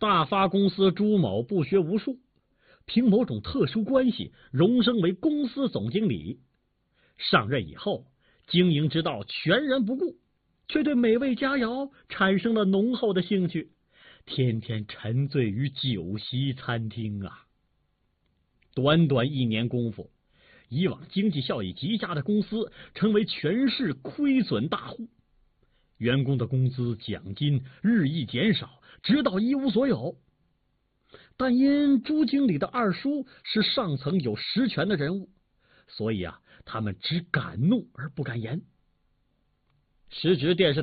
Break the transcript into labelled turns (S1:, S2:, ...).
S1: 大发公司朱某不学无术，凭某种特殊关系荣升为公司总经理。上任以后，经营之道全然不顾，却对美味佳肴产生了浓厚的兴趣，天天沉醉于酒席餐厅啊。短短1年功夫，以往经济效益极佳的公司成为全市亏损大户，员工的工资奖金日益减少，直到一无所有。但因朱经理的二叔是上层有实权的人物，所以他们只敢怒而不敢言。时值电视